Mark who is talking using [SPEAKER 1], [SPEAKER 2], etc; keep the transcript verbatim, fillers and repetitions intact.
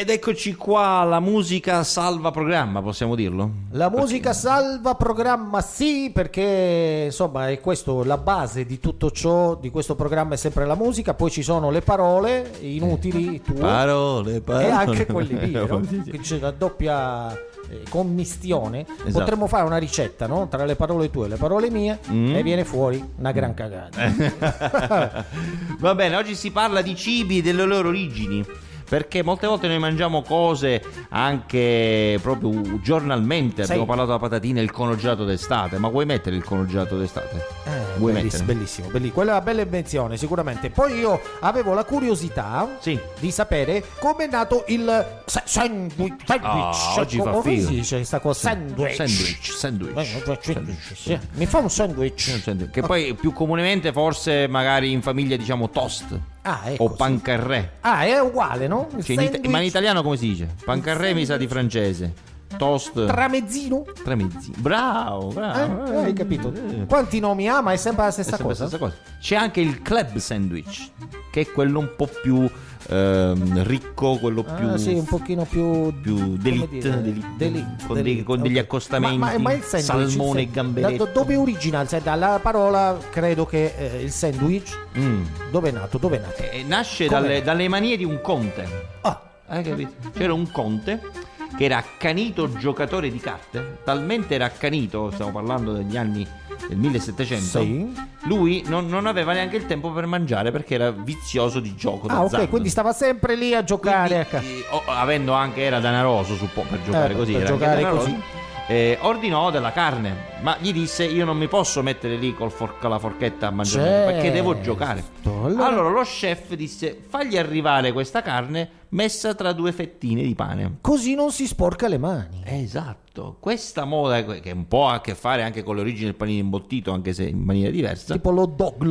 [SPEAKER 1] Ed eccoci qua, la musica salva programma, possiamo dirlo?
[SPEAKER 2] La musica salva programma, sì, perché insomma è questo la base di tutto ciò, di questo programma è sempre la musica, poi ci sono le parole inutili tue
[SPEAKER 1] Parole, parole.
[SPEAKER 2] e anche quelli lì, no? Che c'è la doppia eh, commistione.
[SPEAKER 1] Esatto.
[SPEAKER 2] Potremmo fare una ricetta, no? Tra le parole tue e le parole mie
[SPEAKER 1] Mm.
[SPEAKER 2] e viene fuori una gran cagata.
[SPEAKER 1] Va bene, oggi si parla di cibi e delle loro origini. Perché molte volte noi mangiamo cose anche proprio giornalmente. Abbiamo
[SPEAKER 2] Sì.
[SPEAKER 1] parlato della patatina e il cono gelato d'estate. Ma vuoi mettere il cono gelato d'estate?
[SPEAKER 2] Eh,
[SPEAKER 1] Vuoi
[SPEAKER 2] bellissimo,
[SPEAKER 1] mettere?
[SPEAKER 2] bellissimo, bellissimo. Quella è una bella invenzione, sicuramente. Poi io avevo la curiosità
[SPEAKER 1] Sì.
[SPEAKER 2] di sapere come è nato il sa- sandwich.
[SPEAKER 1] Ah, oggi fa
[SPEAKER 2] come
[SPEAKER 1] figo.
[SPEAKER 2] si dice questa cosa? Sandwich.
[SPEAKER 1] Sandwich, sandwich.
[SPEAKER 2] Eh, sandwich, sì. Mi fa un sandwich.
[SPEAKER 1] Che poi più comunemente forse magari in famiglia diciamo toast
[SPEAKER 2] Ah, ecco.
[SPEAKER 1] o
[SPEAKER 2] sì.
[SPEAKER 1] pancarré.
[SPEAKER 2] Ah, è uguale, no? Il
[SPEAKER 1] Cioè, in ita-
[SPEAKER 2] sandwich
[SPEAKER 1] ma in italiano come si dice? Pancarré mi sa di francese. Toast
[SPEAKER 2] tramezzino.
[SPEAKER 1] tremezzi. Bravo, bravo.
[SPEAKER 2] Eh, hai capito? Quanti nomi ha, ma è sempre la
[SPEAKER 1] È
[SPEAKER 2] stessa
[SPEAKER 1] sempre la
[SPEAKER 2] cosa.
[SPEAKER 1] stessa cosa. C'è anche il club sandwich, che è quello un po' più ehm, ricco, quello
[SPEAKER 2] Ah,
[SPEAKER 1] più
[SPEAKER 2] sì, un pochino più
[SPEAKER 1] più
[SPEAKER 2] come
[SPEAKER 1] d'elite,
[SPEAKER 2] dire,
[SPEAKER 1] d'elite,
[SPEAKER 2] d'elite,
[SPEAKER 1] con, dei-
[SPEAKER 2] d'elite,
[SPEAKER 1] con degli
[SPEAKER 2] ok.
[SPEAKER 1] accostamenti,
[SPEAKER 2] ma, ma, ma il sandwich,
[SPEAKER 1] salmone
[SPEAKER 2] il
[SPEAKER 1] e
[SPEAKER 2] sandwich,
[SPEAKER 1] gamberetto.
[SPEAKER 2] da- dove origina? Cioè, dalla parola credo che eh, il sandwich
[SPEAKER 1] Mm.
[SPEAKER 2] dove è nato? Dove è nato?
[SPEAKER 1] E nasce
[SPEAKER 2] Come?
[SPEAKER 1] dalle, dalle manie di un conte.
[SPEAKER 2] Ah,
[SPEAKER 1] Hai capito? C'era un conte che era accanito giocatore di carte, talmente era accanito, stiamo parlando degli anni del millesettecento.
[SPEAKER 2] sì.
[SPEAKER 1] Lui non, non aveva neanche il tempo per mangiare perché era vizioso di gioco
[SPEAKER 2] Ah, ok,
[SPEAKER 1] d'azzardo.
[SPEAKER 2] quindi stava sempre lì a giocare.
[SPEAKER 1] Quindi,
[SPEAKER 2] a ca-
[SPEAKER 1] eh, o- avendo anche era danaroso suppo- per giocare
[SPEAKER 2] Eh,
[SPEAKER 1] così,
[SPEAKER 2] per
[SPEAKER 1] era anche
[SPEAKER 2] giocare
[SPEAKER 1] danaroso,
[SPEAKER 2] così.
[SPEAKER 1] eh, ordinò della carne, ma gli disse io non mi posso mettere lì col for- con la forchetta a mangiare
[SPEAKER 2] Certo.
[SPEAKER 1] perché devo giocare.
[SPEAKER 2] Allora-
[SPEAKER 1] Allora lo chef disse fagli arrivare questa carne messa tra due fettine di pane.
[SPEAKER 2] Così non si sporca le mani.
[SPEAKER 1] Esatto, questa moda che un po' ha a che fare anche con le origini del panino imbottito, anche se in maniera diversa.
[SPEAKER 2] Tipo lo dog